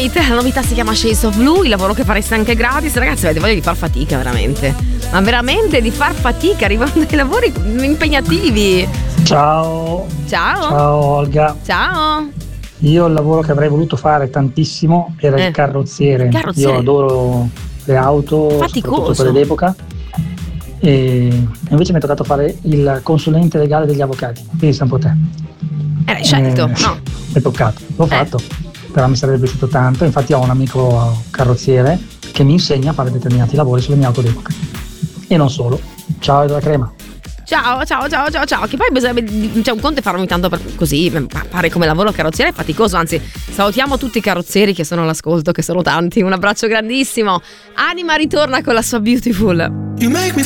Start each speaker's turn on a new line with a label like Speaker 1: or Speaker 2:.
Speaker 1: Zenith, la novità si chiama Shades of Blue, il lavoro che fareste anche gratis. Ragazzi, avete voglia di far fatica veramente, ma veramente di far fatica, arrivano dei lavori impegnativi.
Speaker 2: Ciao Olga.
Speaker 1: Ciao.
Speaker 2: Io il lavoro che avrei voluto fare tantissimo era il carrozziere. Io adoro le auto, soprattutto quelle d'epoca, e invece mi è toccato fare il consulente legale degli avvocati. Pensa un po' te.
Speaker 1: L'hai scelto? No.
Speaker 2: È toccato, l'ho fatto, però mi sarebbe piaciuto tanto. Infatti ho un amico carrozziere che mi insegna a fare determinati lavori sulle mie auto d'epoca. E non solo. Ciao Edoardo Crema.
Speaker 1: Ciao. Che poi bisogna, un conto è fare ogni tanto così, fare come lavoro carrozziere è faticoso. Anzi, salutiamo tutti i carrozzieri che sono all'ascolto, che sono tanti. Un abbraccio grandissimo. Anima ritorna con la sua Beautiful.